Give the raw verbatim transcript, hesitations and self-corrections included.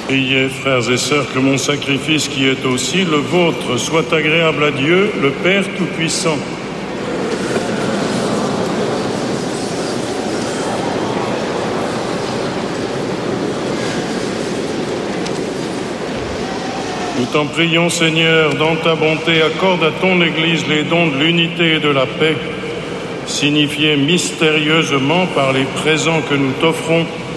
Priez, frères et sœurs, que mon sacrifice, qui est aussi le vôtre, soit agréable à Dieu, le Père Tout-Puissant. Nous t'en prions, Seigneur, dans ta bonté, accorde à ton Église les dons de l'unité et de la paix, signifiés mystérieusement par les présents que nous t'offrons